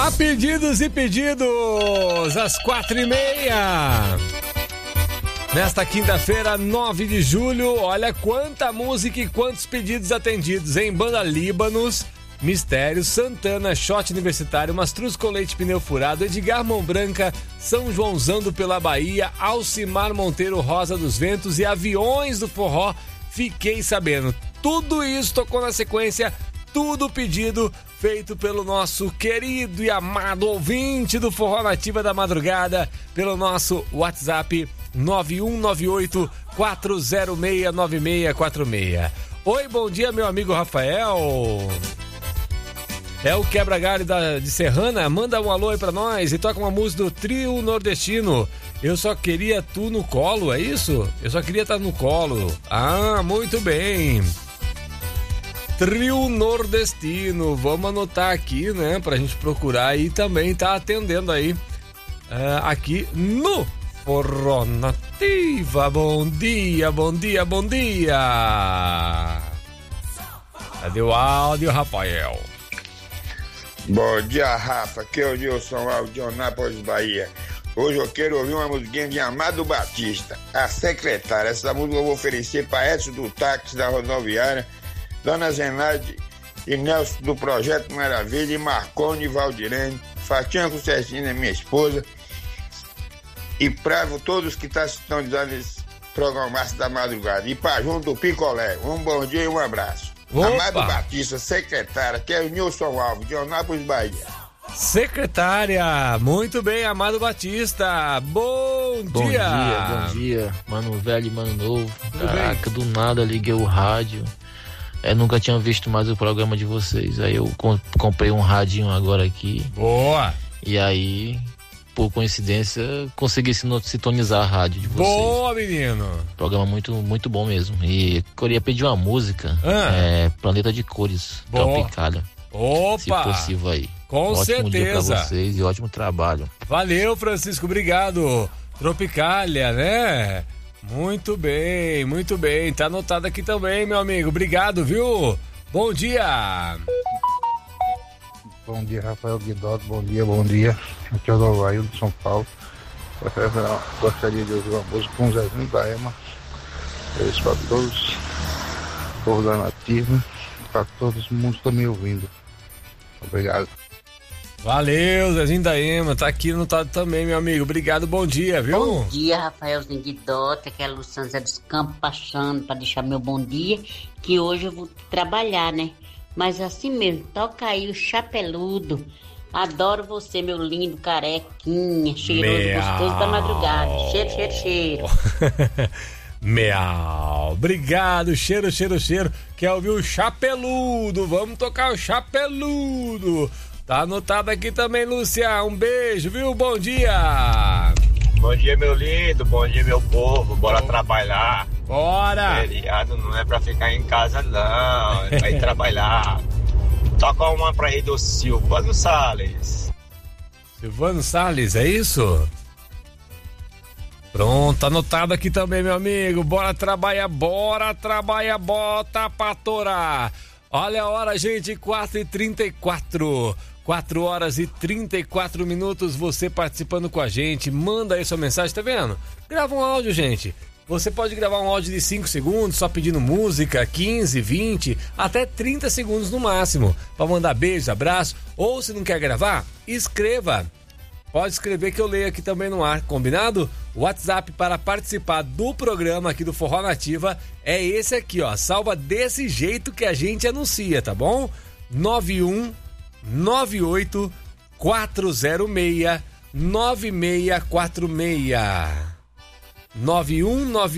A pedidos e pedidos, às 4h30. Nesta quinta-feira, 9 de julho, olha quanta música e quantos pedidos atendidos em Banda Líbanos, Mistério, Santana, Shot Universitário, Mastruz com Leite Pneu Furado, Edgar Mão Branca, São Joãozando pela Bahia, Alcimar Monteiro, Rosa dos Ventos e Aviões do Forró. Fiquei sabendo. Tudo isso tocou na sequência, tudo pedido feito pelo nosso querido e amado ouvinte do Forró Nativa da Madrugada, pelo nosso WhatsApp 9198-406-9646. Oi, bom dia, meu amigo Rafael. É o Quebra-Galho de Serrana, manda um alô aí pra nós e toca uma música do Trio Nordestino. Eu só queria tu no colo, é isso? Eu só queria estar no colo. Ah, muito bem. Trio Nordestino, vamos anotar aqui, né, pra gente procurar e também tá atendendo aí aqui no Forró Nativa. Bom dia, bom dia, bom dia. Cadê o áudio, Rafael? Bom dia, Rafa, aqui é o Nilson Alves de Onápolis, Bahia. Hoje eu quero ouvir uma musiquinha de Amado Batista, A Secretária. Essa música eu vou oferecer para Edson do Táxi da Rodoviária, Dona Zenaide e Nelson do Projeto Maravilha, e Marconi e Valdirene, Fatinha com Cecina, minha esposa, e para todos que estão sintonizando esse programaço da madrugada. E para junto do Picolé. Um bom dia e um abraço. Opa. Amado Batista, Secretária, que é o Nilson Alves de Onápolis, Bahia. Secretária, muito bem, Amado Batista. Bom dia. Bom dia, mano velho e mano novo. Caraca, do nada liguei o rádio. Nunca tinha visto mais o programa de vocês. Aí eu comprei um radinho agora aqui. Boa! E aí, por coincidência, consegui sintonizar a rádio de vocês. Boa, menino! Programa muito, muito bom mesmo. E queria pedir uma música, Planeta de Cores, Tropicália. Opa! Se possível aí. Com ótimo certeza. Dia pra vocês e ótimo trabalho. Valeu, Francisco, obrigado. Tropicália, né? Muito bem, muito bem. Tá anotado aqui também, meu amigo. Obrigado, viu? Bom dia. Bom dia, Rafael Guidotti. Bom dia. Aqui é o Dovail de São Paulo. Gostaria de ouvir uma música com o Zezinho da Ema. Isso para todos, povo da Nativa, para todos os mundos que estão me ouvindo. Obrigado. Valeu, Zezinho da Ema, tá aqui anotado também, meu amigo. Obrigado, bom dia, viu? Bom dia, Rafaelzinho Guidotti, aqui é a Luciana Zé dos Campos, passando para deixar meu bom dia, que hoje eu vou trabalhar, né? Mas assim mesmo, toca aí o Chapeludo. Adoro você, meu lindo carequinha, cheiroso, gostoso da madrugada. Cheiro. Meau. Obrigado, cheiro. Quer ouvir o Chapeludo? Vamos tocar o Chapeludo. Tá anotado aqui também, Lúcia. Um beijo, viu? Bom dia. Bom dia, meu lindo. Bom dia, meu povo. Bora trabalhar. Bora. Feriado não é pra ficar em casa, não. É pra ir trabalhar. Toca uma pra aí do Silvano Salles. Silvano Salles, é isso? Pronto, anotado aqui também, meu amigo. Bora trabalhar, bota pra torar. Olha a hora, gente, 4h34. 4 horas e 34 minutos, você participando com a gente. Manda aí sua mensagem, tá vendo? Grava um áudio, gente. Você pode gravar um áudio de 5 segundos, só pedindo música, 15, 20, até 30 segundos no máximo. Pra mandar beijos, abraço. Ou se não quer gravar, escreva. Pode escrever que eu leio aqui também no ar, combinado? O WhatsApp para participar do programa aqui do Forró Nativa é esse aqui, ó. Salva desse jeito que a gente anuncia, tá bom? 9198-406-9646. 9198